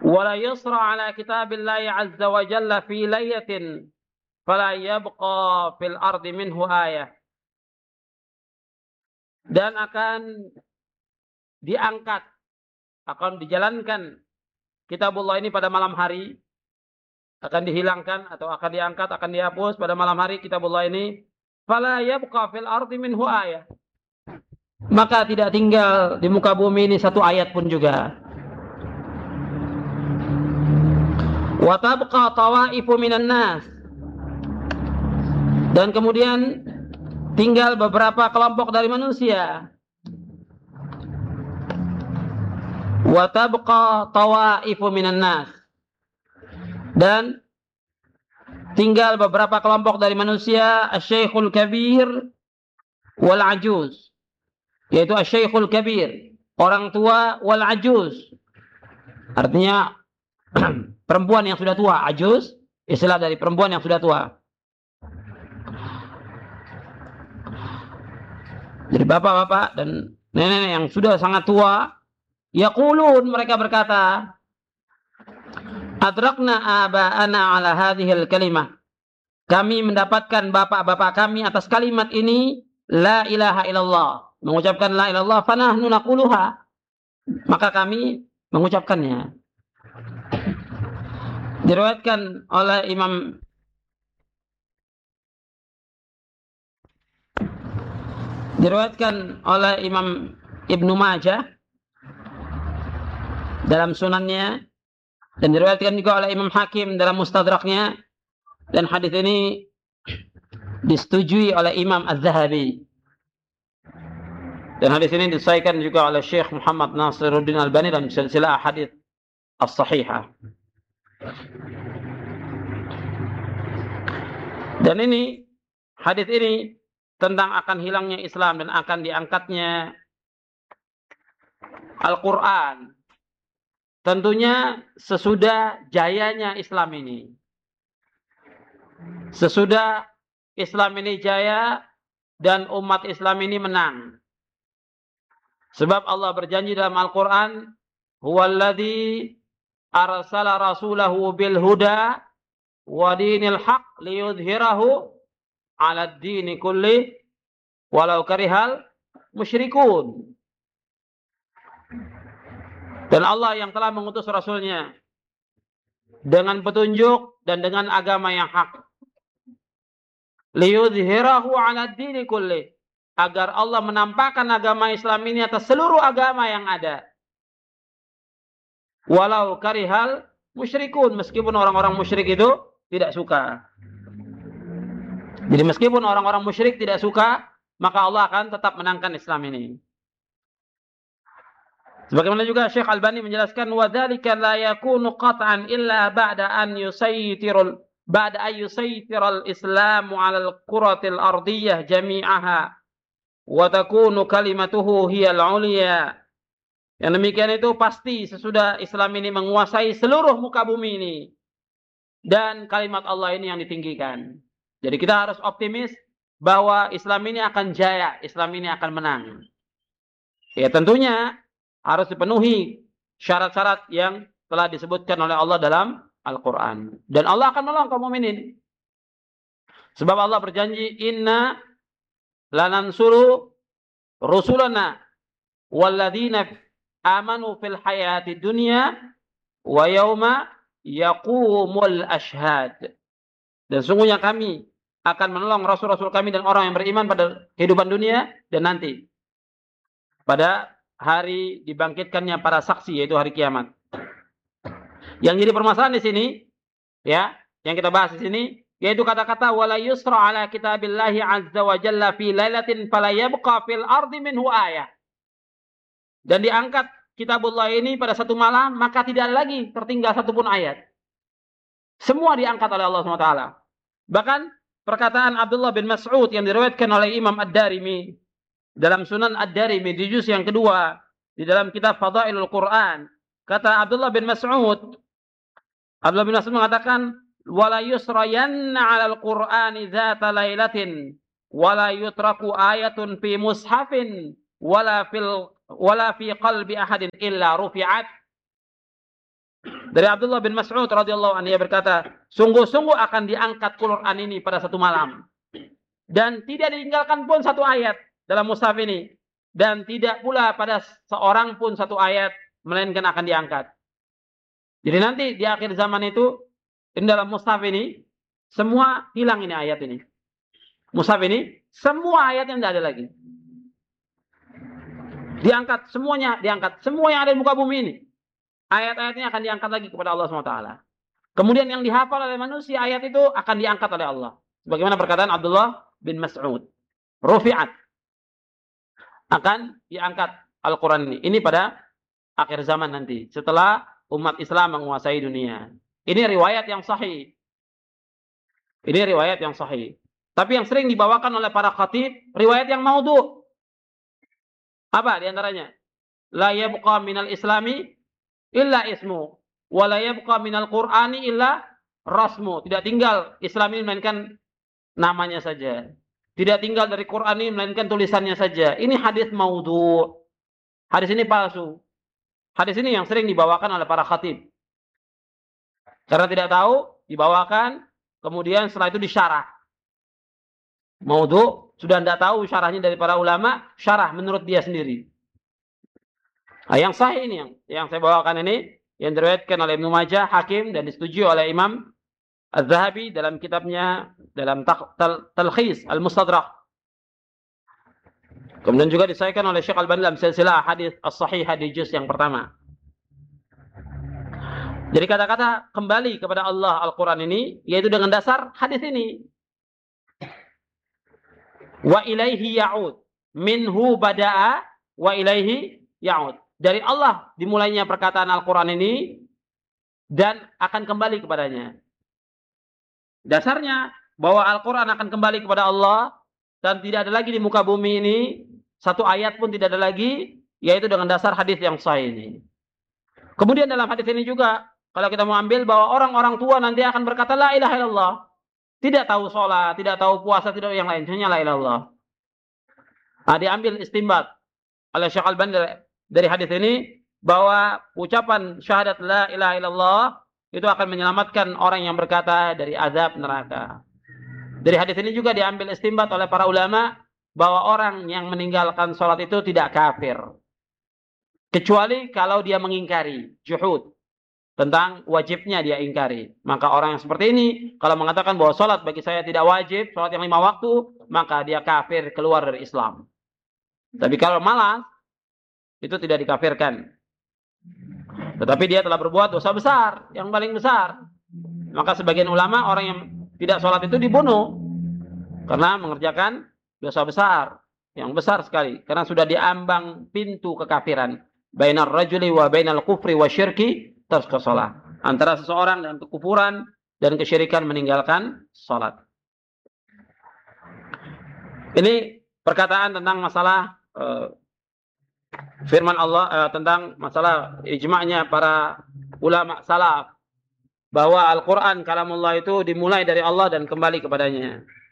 Wala yusra ala kitabillahi azza wa jalla fi laylatin fala yabqa fil ardi minhu ayah. Dan akan diangkat, akan dijalankan kitabullah ini pada malam hari, akan dihilangkan atau akan diangkat, akan dihapus pada malam hari kitabullah ini. Fala yabqa fil ardi minhu ayah. Maka tidak tinggal di muka bumi ini satu ayat pun juga. Wa tabqa tawaifu minan nas. Dan kemudian tinggal beberapa kelompok dari manusia. Wa tabqa tawaifu minan nas. Dan tinggal beberapa kelompok dari manusia, asy-syaikhul kabir wal ajuz, yaitu asy-syaikhul kabir, orang tua, wal ajuz, artinya perempuan yang sudah tua. Ajuz istilah dari perempuan yang sudah tua. Jadi bapak-bapak dan nenek-nenek yang sudah sangat tua, yaqulun, mereka berkata, adrakna aba'ana ala hadhil kalimah. Kami mendapatkan bapak-bapak kami atas kalimat ini, la ilaha illallah. Mengucapkan la ilaha illallah, fanahnu naquluha. Maka kami mengucapkannya. Diriwayatkan oleh Imam Ibnu Majah dalam sunannya, dan diriwayatkan juga oleh Imam Hakim dalam Mustadraknya, dan hadis ini disetujui oleh Imam Az-Zahabi. Dan hadis ini disahihkan juga oleh Syekh Muhammad Nasiruddin Albani dalam silsilah hadis as-sahihah. Dan ini hadis ini tentang akan hilangnya Islam dan akan diangkatnya Al-Quran. Tentunya sesudah jayanya Islam ini. Sesudah Islam ini jaya dan umat Islam ini menang. Sebab Allah berjanji dalam Al-Quran, huwallazi arsala rasulahu bil huda wa dinil haq liyudhhirahu 'ala ad-dini kulli walau karihal musyrikun. Dan Allah yang telah mengutus Rasulnya dengan petunjuk dan dengan agama yang hak. Liyudhhirahu 'ala ad-dini kulli, agar Allah menampakkan agama Islam ini atas seluruh agama yang ada. Walau karihal musyrikun, meskipun orang-orang musyrik itu tidak suka. Jadi meskipun orang-orang musyrik tidak suka, maka Allah akan tetap menangkan Islam ini. Sebagaimana juga Syekh Albani menjelaskan, wa dzalika la yakunu qat'an illa ba'da an yusaytirul Islamu 'alal quratil ardiyah jami'aha wa takunu kalimatuhu hiyal 'ulya. Yang demikian itu pasti sesudah Islam ini menguasai seluruh muka bumi ini dan kalimat Allah ini yang ditinggikan. Jadi kita harus optimis bahwa Islam ini akan jaya, Islam ini akan menang. Ya tentunya harus dipenuhi syarat-syarat yang telah disebutkan oleh Allah dalam Al-Quran. Dan Allah akan menolong kaum mukminin. Sebab Allah berjanji, inna lanansuru rusulana walladzina amanu fil hayati dunya wa yauma yaqumul ashhad. Dan sungguhnya kami akan menolong rasul-rasul kami dan orang yang beriman pada kehidupan dunia dan nanti pada hari dibangkitkannya para saksi, yaitu hari kiamat. Yang jadi permasalahan di sini, ya, yang kita bahas di sini, yaitu kata-kata wala yusra ala kitabillahi azza wa jalla fi lailatin fala yabqa fil ardi minhu ayah. Dan diangkat kitabullah ini pada satu malam, maka tidak lagi tertinggal satupun ayat. Semua diangkat oleh Allah SWT. Bahkan perkataan Abdullah bin Mas'ud yang diriwayatkan oleh Imam Ad-Darimi dalam Sunan Ad-Darimi di juz yang kedua di dalam kitab Fadailul Quran, kata Abdullah bin Mas'ud mengatakan, wala yusrayanna 'alal Qur'ani dzata lailatin wala yutraku ayatun fi mushafin wala fi qalbi ahadin illa rufi'at. Dari Abdullah bin Mas'ud radhiyallahu anhu, ia berkata, sungguh-sungguh akan diangkat Quran ini pada satu malam. Dan tidak ditinggalkan pun satu ayat dalam mushaf ini. Dan tidak pula pada seorang pun satu ayat, melainkan akan diangkat. Jadi nanti di akhir zaman itu, di dalam mushaf ini, semua hilang ini ayat ini. Mushaf ini, semua ayatnya tidak ada lagi. Diangkat, semuanya diangkat. Semua yang ada di muka bumi ini. Ayat-ayatnya akan diangkat lagi kepada Allah SWT. Kemudian yang dihafal oleh manusia, ayat itu akan diangkat oleh Allah. Sebagaimana perkataan Abdullah bin Mas'ud. Rufi'at. Akan diangkat Al-Quran ini. Ini pada akhir zaman nanti. Setelah umat Islam menguasai dunia. Ini riwayat yang sahih. Ini riwayat yang sahih. Tapi yang sering dibawakan oleh para khatib, riwayat yang maudhu'. Apa diantaranya? La yabqa minal islami illa ismu. Wa la yabqa minal qur'ani illa rasmu. Tidak tinggal Islam ini melainkan namanya saja. Tidak tinggal dari Quran ini melainkan tulisannya saja. Ini hadis maudhu'. Hadis ini palsu. Hadis ini yang sering dibawakan oleh para khatib. Karena tidak tahu, dibawakan, kemudian setelah itu disyarah. Maudhu' sudah tidak tahu syarahnya dari para ulama, syarah menurut dia sendiri. Nah, yang sahih ini yang saya bawakan ini, yang diriwayatkan oleh Ibnu Majah, Hakim, dan disetujui oleh Imam Az-Zahabi dalam kitabnya, dalam Talkhis Al-Mustadrak. Kemudian juga disahihkan oleh Syekh Al-Albani dalam silsilah hadis as-sahih hadis juz yang pertama. Jadi kata-kata kembali kepada Allah Al-Quran ini, yaitu dengan dasar hadis ini. Wa ilaihi ya'ud. Minhu bada'a wa ilaihi ya'ud. Dari Allah dimulainya perkataan Al-Quran ini dan akan kembali kepadanya. Dasarnya bahwa Al-Quran akan kembali kepada Allah dan tidak ada lagi di muka bumi ini, satu ayat pun tidak ada lagi, yaitu dengan dasar hadis yang sahih ini. Kemudian dalam hadis ini juga, kalau kita mau ambil bahwa orang-orang tua nanti akan berkata la ilaha illallah. Tidak tahu sholat, tidak tahu puasa, tidak yang lain. Hanya la ilaha illallah. Nah, diambil istimbat oleh Syekh Al-Albani dari hadis ini bahwa ucapan syahadat la ilaha illallah itu akan menyelamatkan orang yang berkata dari azab neraka. Dari hadis ini juga diambil istimbat oleh para ulama bahwa orang yang meninggalkan sholat itu tidak kafir. Kecuali kalau dia mengingkari, juhud. Tentang wajibnya dia ingkari. Maka orang yang seperti ini, kalau mengatakan bahwa sholat bagi saya tidak wajib, sholat yang 5 waktu, maka dia kafir, keluar dari Islam. Tapi kalau malas, itu tidak dikafirkan. Tetapi dia telah berbuat dosa besar, yang paling besar. Maka sebagian ulama, orang yang tidak sholat itu dibunuh. Karena mengerjakan dosa besar, yang besar sekali. Karena sudah diambang pintu kekafiran. Bainar rajuli wa bainal kufri wa syirki, terus ke sholat. Antara seseorang dan kekufuran dan kesyirikan meninggalkan sholat. Ini perkataan tentang masalah firman Allah, tentang masalah ijma'nya para ulama salaf. Bahwa Al-Quran kalamullah itu dimulai dari Allah dan kembali kepadanya.